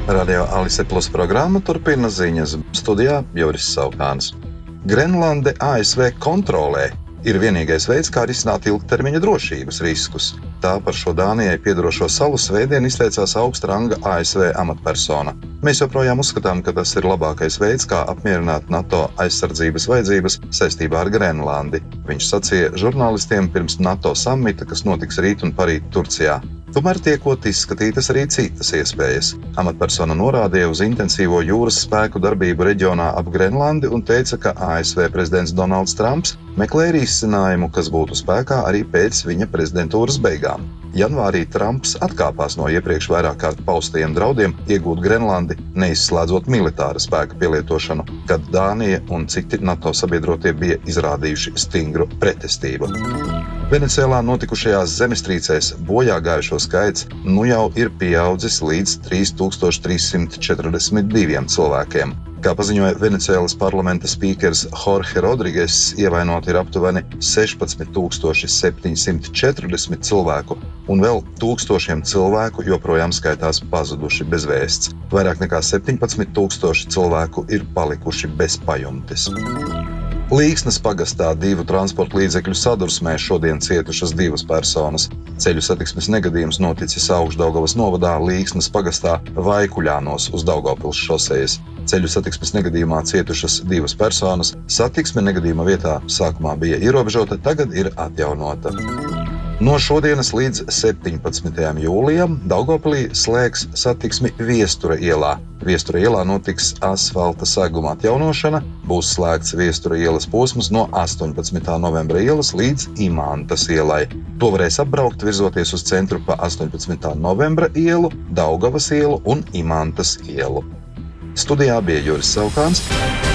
Radio Alise Plus programma turpina ziņas. Studijā Juris Saukāns. Grenlande ASV kontrolē ir vienīgais veids, kā risināt ilgtermiņa drošības riskus. Tā par šo Dānijai piedarošo salu svētdien izteicās augsta ranga ASV amatpersona. Mēs joprojām uzskatām, ka tas ir labākais veids, kā apmierināt NATO aizsardzības vajadzības saistībā ar Grenlandi. Viņš sacīja žurnālistiem pirms NATO samita, kas notiks rīt un parīt Turcijā. Tomēr tiekot izskatītas arī citas iespējas. Amatpersona norādīja uz intensīvo jūras spēku darbību reģionā ap Grenlandi un teica, ka ASV prezidents Donalds Trumps meklē risinājumu, kas būtu spēkā arī pēc viņa prezidentūras beigām. Janvārī Trumps atkāpās no iepriekš vairāk kārt paustajiem draudiem iegūt Grenlandi, neizslēdzot militāra spēka pielietošanu, kad Dānija un citi NATO sabiedrotie bija izrādījuši stingru pretestību. Venecijā notikušajās zemestrīcēs bojā gājušo skaits nu jau ir pieaudzis līdz 3342 cilvēkiem. Kā paziņoja Venecijas parlamenta spīkers Jorge Rodrigues, ievainoti ir aptuveni 16740 cilvēku, un vēl tūkstošiem cilvēku joprojām skaitās pazuduši bez vēsts. Vairāk nekā 17,000 cilvēku ir palikuši bez pajumtes. Līksnes pagastā 2 transporta līdzekļu sadursmē šodien cietušas 2 personas. Ceļu satiksmes negadījums noticis Augšdaugavas novadā Līksnes pagastā Vaikuļānos uz Daugavpils šosejas. Ceļu satiksmes negadījumā cietušas 2 personas. Satiksme negadījuma vietā sākumā bija ierobežota, tagad ir atjaunota. No šodienas līdz 17. jūlijam Daugavpilī slēgs satiksmi Viestura ielā. Viestura ielā notiks asfalta seguma atjaunošana, būs slēgts Viestura ielas posms no 18. novembra ielas līdz Imantas ielai. To varēs apbraukt virzoties uz centru pa 18. novembra ielu, Daugavas ielu un Imantas ielu. Studijā bija Juris Saukāns.